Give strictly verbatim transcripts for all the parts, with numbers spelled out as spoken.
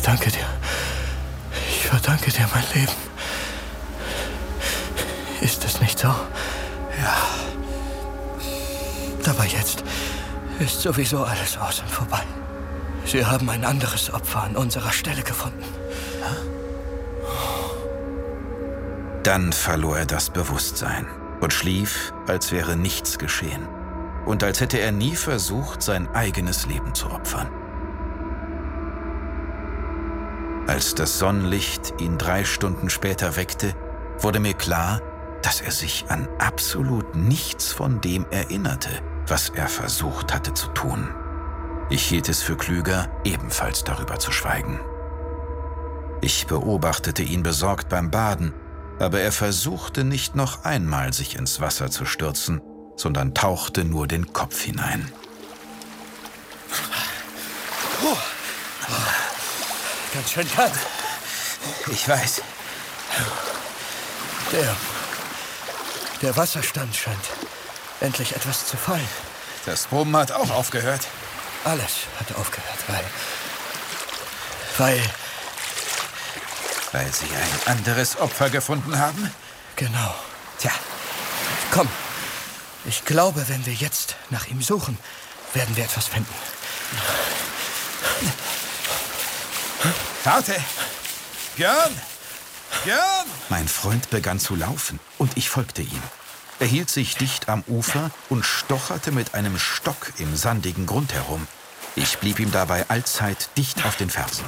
verdanke dir. Ich verdanke dir mein Leben. Ist es nicht so? Ja. Aber jetzt ist sowieso alles aus und vorbei. Sie haben ein anderes Opfer an unserer Stelle gefunden. Dann verlor er das Bewusstsein und schlief, als wäre nichts geschehen. Und als hätte er nie versucht, sein eigenes Leben zu opfern. Als das Sonnenlicht ihn drei Stunden später weckte, wurde mir klar, dass er sich an absolut nichts von dem erinnerte, was er versucht hatte zu tun. Ich hielt es für klüger, ebenfalls darüber zu schweigen. Ich beobachtete ihn besorgt beim Baden, aber er versuchte nicht noch einmal, sich ins Wasser zu stürzen, sondern tauchte nur den Kopf hinein. Oh. Ganz schön kalt. Ich weiß. Der, der Wasserstand scheint endlich etwas zu fallen. Das Brummen hat auch aufgehört. Alles hat aufgehört, weil... Weil... Weil Sie ein anderes Opfer gefunden haben? Genau. Tja. Komm. Ich glaube, wenn wir jetzt nach ihm suchen, werden wir etwas finden. Warte! Björn! Björn! Mein Freund begann zu laufen und ich folgte ihm. Er hielt sich dicht am Ufer und stocherte mit einem Stock im sandigen Grund herum. Ich blieb ihm dabei allzeit dicht auf den Fersen.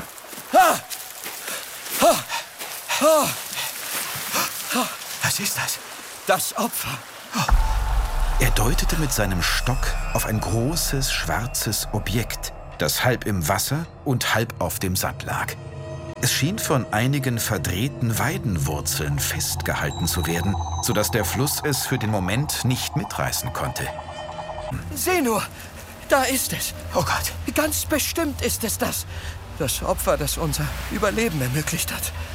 Was ist das? Das Opfer. Er deutete mit seinem Stock auf ein großes, schwarzes Objekt, das halb im Wasser und halb auf dem Sand lag. Es schien von einigen verdrehten Weidenwurzeln festgehalten zu werden, sodass der Fluss es für den Moment nicht mitreißen konnte. Sieh nur, da ist es. Oh Gott. Ganz bestimmt ist es das. Das Opfer, das unser Überleben ermöglicht hat.